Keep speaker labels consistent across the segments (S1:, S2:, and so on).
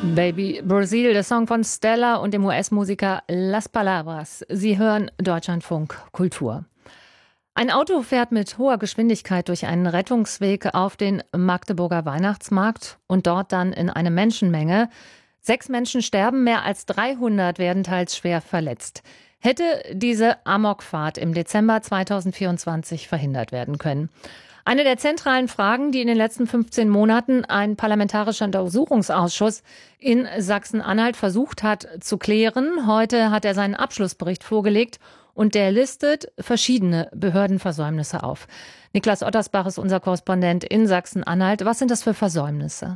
S1: Baby Brazil, der Song von Stella und dem US-Musiker Las Palabras. Sie hören Deutschlandfunk Kultur. Ein Auto fährt mit hoher Geschwindigkeit durch einen Rettungsweg auf den Magdeburger Weihnachtsmarkt und dort dann in eine Menschenmenge. 6 Menschen sterben, mehr als 300 werden teils schwer verletzt. Hätte diese Amokfahrt im Dezember 2024 verhindert werden können? Eine der zentralen Fragen, die in den letzten 15 Monaten ein parlamentarischer Untersuchungsausschuss in Sachsen-Anhalt versucht hat zu klären. Heute hat er seinen Abschlussbericht vorgelegt und der listet verschiedene Behördenversäumnisse auf. Niklas Ottersbach ist unser Korrespondent in Sachsen-Anhalt. Was sind das für Versäumnisse?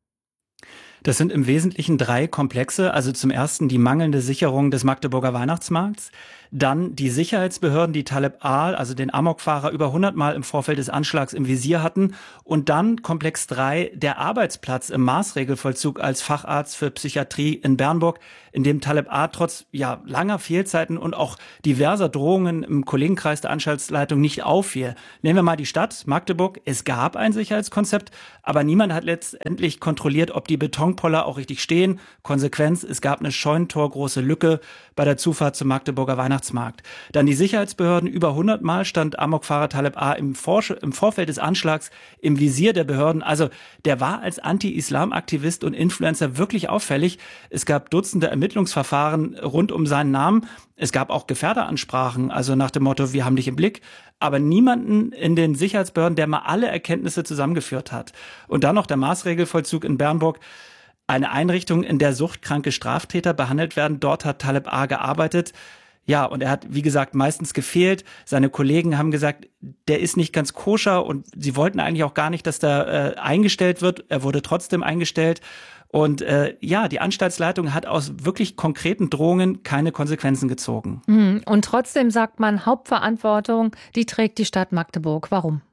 S2: Das sind im Wesentlichen 3 Komplexe. Also zum ersten die mangelnde Sicherung des Magdeburger Weihnachtsmarkts. Dann die Sicherheitsbehörden, die Taleb Aal, also den Amokfahrer, über 100 Mal im Vorfeld des Anschlags im Visier hatten. Und dann Komplex 3, der Arbeitsplatz im Maßregelvollzug als Facharzt für Psychiatrie in Bernburg, in dem Taleb Aal trotz langer Fehlzeiten und auch diverser Drohungen im Kollegenkreis der Anstaltsleitung nicht auffiel. Nehmen wir mal die Stadt Magdeburg. Es gab ein Sicherheitskonzept, aber niemand hat letztendlich kontrolliert, ob die Betonpoller auch richtig stehen. Konsequenz, es gab eine scheunentorgroße Lücke bei der Zufahrt zum Magdeburger Weihnachtsmarkt. Dann die Sicherheitsbehörden. Über 100 Mal stand Amokfahrer Taleb Aal im Vorfeld des Anschlags im Visier der Behörden. Also der war als Anti-Islam-Aktivist und Influencer wirklich auffällig. Es gab Dutzende Ermittlungsverfahren rund um seinen Namen. Es gab auch Gefährderansprachen, also nach dem Motto, wir haben dich im Blick. Aber niemanden in den Sicherheitsbehörden, der mal alle Erkenntnisse zusammengeführt hat. Und dann noch der Maßregelvollzug in Bernburg. Eine Einrichtung, in der suchtkranke Straftäter behandelt werden. Dort hat Taleb Aal gearbeitet. Ja, und er hat, wie gesagt, meistens gefehlt. Seine Kollegen haben gesagt, der ist nicht ganz koscher und sie wollten eigentlich auch gar nicht, dass der eingestellt wird. Er wurde trotzdem eingestellt. Und die Anstaltsleitung hat aus wirklich konkreten Drohungen keine Konsequenzen gezogen.
S1: Und trotzdem sagt man, Hauptverantwortung, die trägt die Stadt Magdeburg. Warum?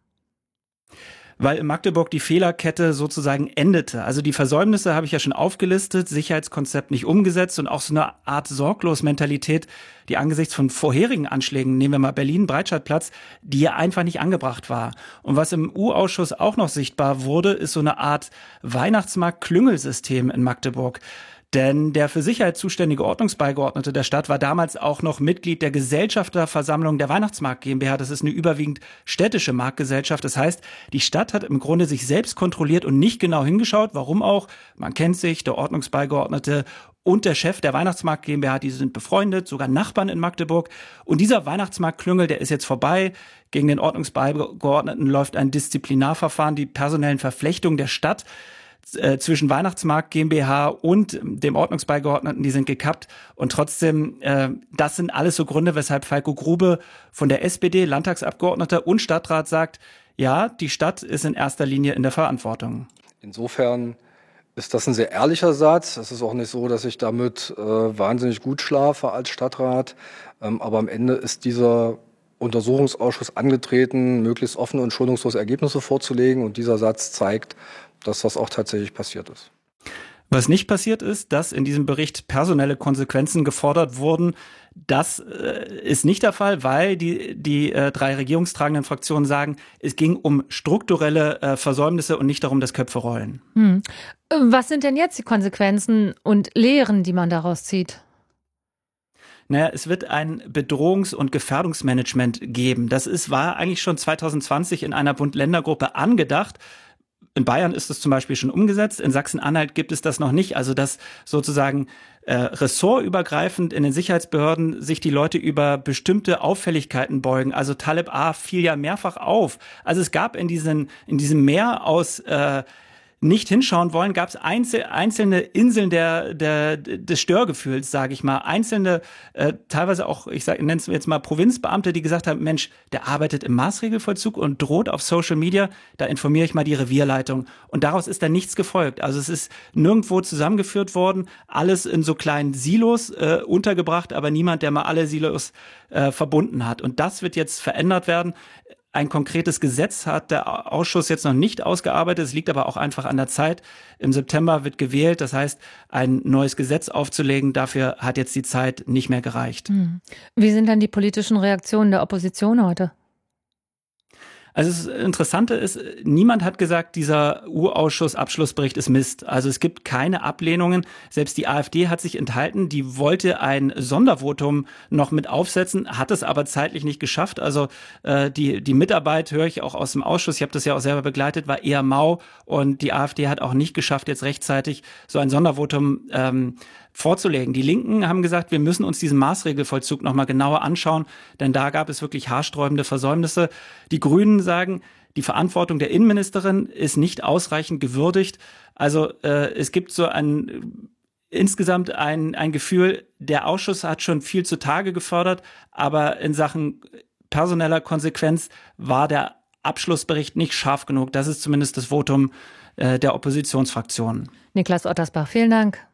S2: Weil in Magdeburg die Fehlerkette sozusagen endete. Also die Versäumnisse habe ich ja schon aufgelistet, Sicherheitskonzept nicht umgesetzt und auch so eine Art Sorglosmentalität, die angesichts von vorherigen Anschlägen, nehmen wir mal Berlin, Breitscheidplatz, die ja einfach nicht angebracht war. Und was im U-Ausschuss auch noch sichtbar wurde, ist so eine Art Weihnachtsmarkt-Klüngelsystem in Magdeburg. Denn der für Sicherheit zuständige Ordnungsbeigeordnete der Stadt war damals auch noch Mitglied der Gesellschafterversammlung der Weihnachtsmarkt GmbH. Das ist eine überwiegend städtische Marktgesellschaft. Das heißt, die Stadt hat im Grunde sich selbst kontrolliert und nicht genau hingeschaut. Warum auch? Man kennt sich, der Ordnungsbeigeordnete und der Chef der Weihnachtsmarkt GmbH, die sind befreundet, sogar Nachbarn in Magdeburg. Und dieser Weihnachtsmarktklüngel, der ist jetzt vorbei. Gegen den Ordnungsbeigeordneten läuft ein Disziplinarverfahren, die personellen Verflechtungen der Stadt zwischen Weihnachtsmarkt GmbH und dem Ordnungsbeigeordneten, die sind gekappt. Und trotzdem, das sind alles so Gründe, weshalb Falko Grube von der SPD, Landtagsabgeordneter und Stadtrat sagt, ja, die Stadt ist in erster Linie in der Verantwortung.
S3: Insofern ist das ein sehr ehrlicher Satz. Es ist auch nicht so, dass ich damit wahnsinnig gut schlafe als Stadtrat. Aber am Ende ist dieser Untersuchungsausschuss angetreten, möglichst offene und schonungslose Ergebnisse vorzulegen. Und dieser Satz zeigt, dass das auch tatsächlich passiert ist.
S2: Was nicht passiert ist, dass in diesem Bericht personelle Konsequenzen gefordert wurden. Das ist nicht der Fall, weil die 3 regierungstragenden Fraktionen sagen, es ging um strukturelle Versäumnisse und nicht darum, dass Köpfe rollen.
S1: Was sind denn jetzt die Konsequenzen und Lehren, die man daraus zieht?
S2: Naja, es wird ein Bedrohungs- und Gefährdungsmanagement geben. Das war eigentlich schon 2020 in einer Bund-Länder-Gruppe angedacht. In Bayern ist es zum Beispiel schon umgesetzt, in Sachsen-Anhalt gibt es das noch nicht. Also dass sozusagen ressortübergreifend in den Sicherheitsbehörden sich die Leute über bestimmte Auffälligkeiten beugen. Also Taleb Aal fiel ja mehrfach auf. Also es gab in diesem Meer aus nicht hinschauen wollen, gab es einzelne Inseln des Störgefühls, sage ich mal. Einzelne, teilweise auch, nenne es jetzt mal Provinzbeamte, die gesagt haben, Mensch, der arbeitet im Maßregelvollzug und droht auf Social Media, da informiere ich mal die Revierleitung. Und daraus ist dann nichts gefolgt. Also es ist nirgendwo zusammengeführt worden, alles in so kleinen Silos untergebracht, aber niemand, der mal alle Silos verbunden hat. Und das wird jetzt verändert werden. Ein konkretes Gesetz hat der Ausschuss jetzt noch nicht ausgearbeitet. Es liegt aber auch einfach an der Zeit. Im September wird gewählt. Das heißt, ein neues Gesetz aufzulegen, dafür hat jetzt die Zeit nicht mehr gereicht.
S1: Wie sind dann die politischen Reaktionen der Opposition heute?
S2: Also das Interessante ist, niemand hat gesagt, dieser U-Ausschuss-Abschlussbericht ist Mist. Also es gibt keine Ablehnungen. Selbst die AfD hat sich enthalten. Die wollte ein Sondervotum noch mit aufsetzen, hat es aber zeitlich nicht geschafft. Also die Mitarbeit, höre ich auch aus dem Ausschuss, ich habe das ja auch selber begleitet, war eher mau. Und die AfD hat auch nicht geschafft, jetzt rechtzeitig so ein Sondervotum vorzulegen. Die Linken haben gesagt, wir müssen uns diesen Maßregelvollzug nochmal genauer anschauen, denn da gab es wirklich haarsträubende Versäumnisse. Die Grünen sagen, die Verantwortung der Innenministerin ist nicht ausreichend gewürdigt. Also es gibt so insgesamt ein Gefühl, der Ausschuss hat schon viel zutage gefördert, aber in Sachen personeller Konsequenz war der Abschlussbericht nicht scharf genug. Das ist zumindest das Votum der Oppositionsfraktionen.
S1: Niklas Ottersbach, vielen Dank.